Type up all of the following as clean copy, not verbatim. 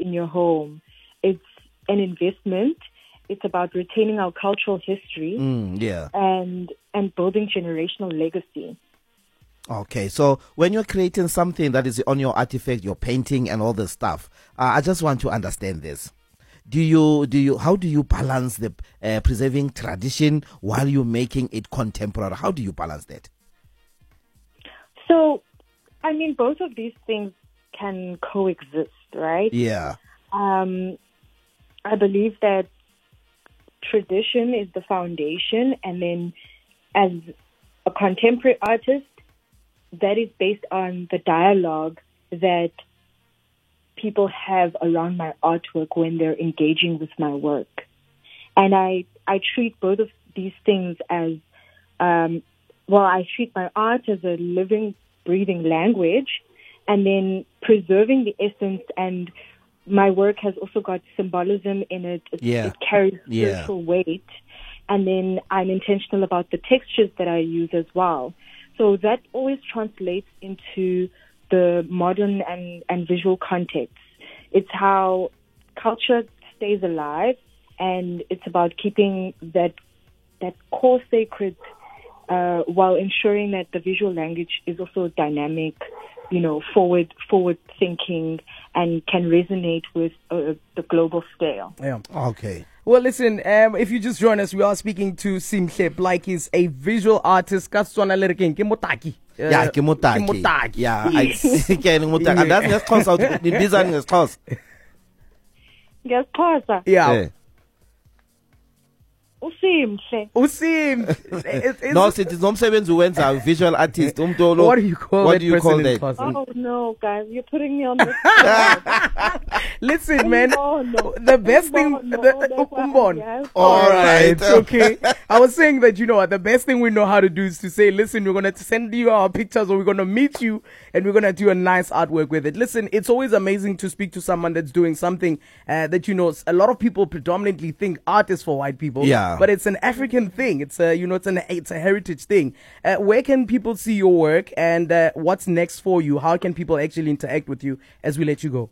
in your home. It's an investment. It's about retaining our cultural history and building generational legacy. Okay, so when you're creating something that is on your artifact, your painting and all this stuff, I just want to understand this. How do you balance the preserving tradition while you're making it contemporary? How do you balance that? So, I mean, both of these things can coexist, right? Yeah. I believe that tradition is the foundation, and then as a contemporary artist, that is based on the dialogue that people have around my artwork when they're engaging with my work. And I treat both of these things as, I treat my art as a living, breathing language, and then preserving the essence. And my work has also got symbolism in it. It carries spiritual weight. And then I'm intentional about the textures that I use as well. So that always translates into the modern and visual context. It's how culture stays alive, and it's about keeping that core sacred while ensuring that the visual language is also dynamic, forward thinking, and can resonate with the global scale. Yeah. Okay. Well, listen, if you just join us, we are speaking to Simhle Blake. He's a visual artist. Yeah, Kimotaki. Yeah, and that's ngesixhosa ndibizani ngesixhosa. Ngesixhosa. Yeah. Usimhle. No, sithi nomsebenzi uwenza visual artist. What do you call that? Oh no, guys, you're putting me on the spot. Listen, man, the best thing. All right, okay. I was saying that the best thing we know how to do is to say, listen, we're gonna send you our pictures, or we're gonna meet you, and we're gonna do a nice artwork with it. Listen, it's always amazing to speak to someone that's doing something that a lot of people predominantly think art is for white people. Yeah. But it's an African thing. It's a it's a heritage thing. Where can people see your work, and what's next for you? How can people actually interact with you as we let you go?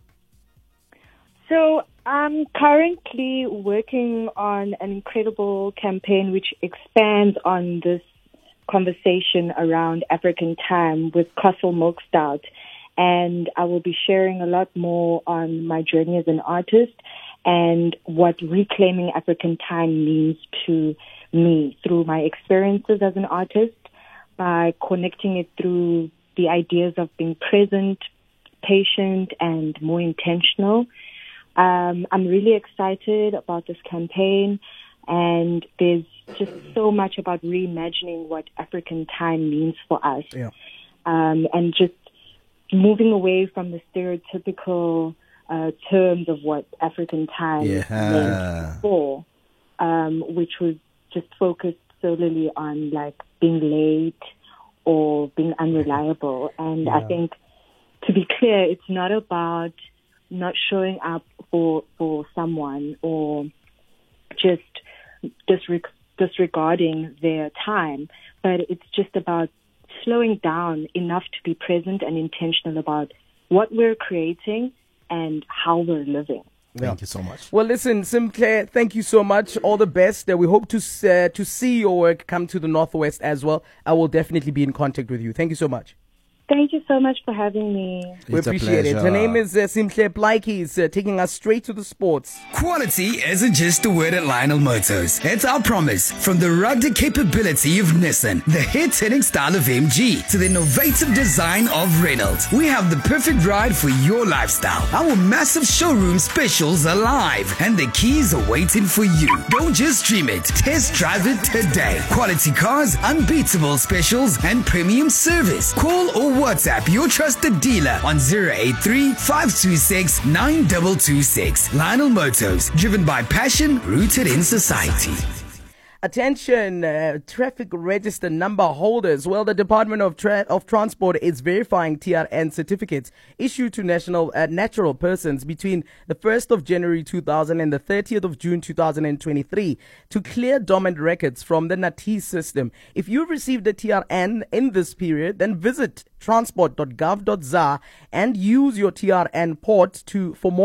So I'm currently working on an incredible campaign which expands on this conversation around African time with Castle Milk Stout, and I will be sharing a lot more on my journey as an artist and what reclaiming African time means to me through my experiences as an artist, by connecting it through the ideas of being present, patient, and more intentional. I'm really excited about this campaign, and there's just so much about reimagining what African time means for us. Yeah. And just moving away from the stereotypical terms of what African time meant before, which was just focused solely on like being late or being unreliable. And I think, to be clear, it's not about not showing up for someone or just disregarding their time, but it's just about slowing down enough to be present and intentional about what we're creating and how we're living. Thank you so much. Well, listen, Simhle, thank you so much. All the best. We hope to see your work come to the Northwest as well. I will definitely be in contact with you. Thank you so much. Thank you so much for having me. We appreciate it. Her name is Simhle Blake. He's taking us straight to the sports. Quality isn't just a word at Lionel Motors. It's our promise. From the rugged capability of Nissan, the hit-hitting style of MG, to the innovative design of Reynolds, we have the perfect ride for your lifestyle. Our massive showroom specials are live, and the keys are waiting for you. Don't just dream it. Test drive it today. Quality cars, unbeatable specials, and premium service. Call or WhatsApp your trusted dealer on 083-526-9226. Lionel Motors, driven by passion, rooted in society. Attention, traffic register number holders. Well, the Department of Transport is verifying TRN certificates issued to natural persons between the 1st of January 2000 and the 30th of June 2023 to clear dormant records from the NATIS system. If you received a TRN in this period, then visit transport.gov.za and use your TRN port for more